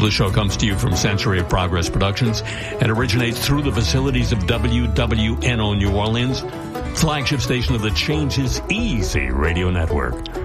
The show comes to you from Century of Progress Productions and originates through the facilities of WWNO New Orleans, flagship station of the Change is Easy radio network.